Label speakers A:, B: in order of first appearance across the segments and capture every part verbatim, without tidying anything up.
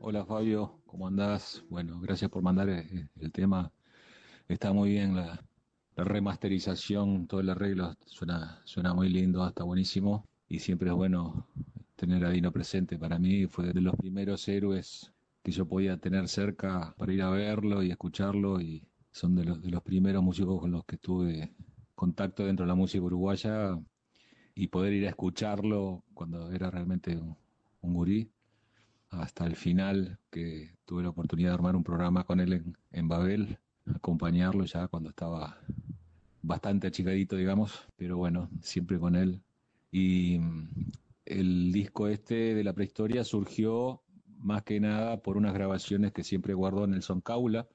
A: Hola Fabio, ¿cómo andás? Bueno, gracias por mandar eh, el tema. Está muy bien la, la remasterización, todo el arreglo suena, suena muy lindo, está buenísimo y siempre es bueno tener a Dino presente. Para mí fue de los primeros héroes que yo podía tener cerca para ir a verlo y escucharlo, y son de los, de los primeros músicos con los que tuve contacto dentro de la música uruguaya, y poder ir a escucharlo cuando era realmente un, un gurí hasta el final, que tuve la oportunidad de armar un programa con él en, en Babel, acompañarlo ya cuando estaba bastante achicadito, digamos, pero bueno, siempre con él. Y mm, el disco este de la prehistoria surgió más que nada por unas grabaciones que siempre guardó Nelson Caula,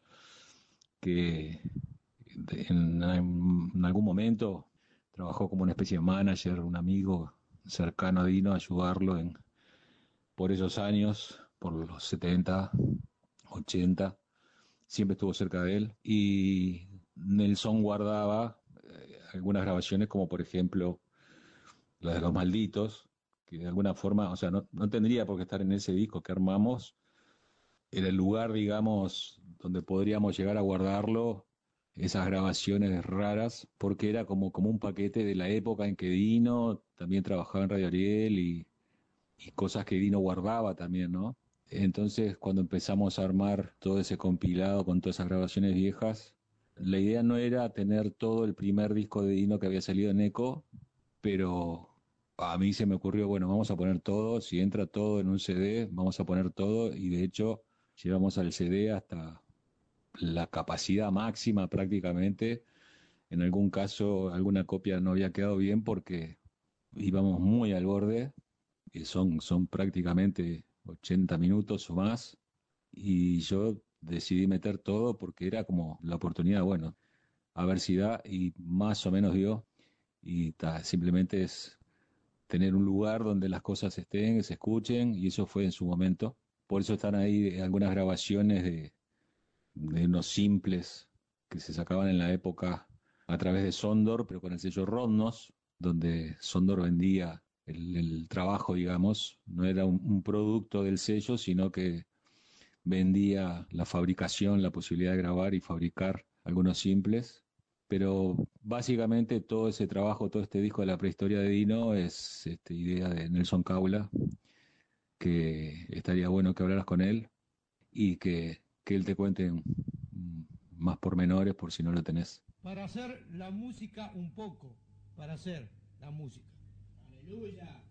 A: que de- en, en algún momento trabajó como una especie de manager, un amigo cercano a Dino, a ayudarlo en, por esos años, por los setenta, ochenta, siempre estuvo cerca de él. Y Nelson guardaba eh, algunas grabaciones, como por ejemplo la de Los Malditos, que de alguna forma, o sea, no, no tendría por qué estar en ese disco que armamos. Era el lugar, digamos, donde podríamos llegar a guardarlo, esas grabaciones raras, porque era como, como un paquete de la época en que Dino también trabajaba en Radio Ariel, y, y cosas que Dino guardaba también, ¿no? Entonces, cuando empezamos a armar todo ese compilado con todas esas grabaciones viejas, la idea no era tener todo el primer disco de Dino que había salido en Eco, pero a mí se me ocurrió, bueno, vamos a poner todo, si entra todo en un C D, vamos a poner todo, y de hecho llevamos al C D hasta la capacidad máxima prácticamente. En algún caso, alguna copia no había quedado bien porque íbamos muy al borde, y son, son prácticamente ochenta minutos o más, y yo decidí meter todo porque era como la oportunidad, bueno, a ver si da, y más o menos dio, y ta, simplemente es tener un lugar donde las cosas estén, se escuchen, y eso fue en su momento. Por eso están ahí algunas grabaciones de, de unos simples que se sacaban en la época a través de Sondor, pero con el sello Rodnos, donde Sondor vendía el, el trabajo, digamos, no era un, un producto del sello, sino que vendía la fabricación, la posibilidad de grabar y fabricar algunos simples. Pero básicamente todo ese trabajo, todo este disco de la prehistoria de Dino es este, idea de Nelson Caula, que estaría bueno que hablaras con él y que, que él te cuente mm, más pormenores por si no lo tenés.
B: Para hacer la música un poco, para hacer la música. Aleluya.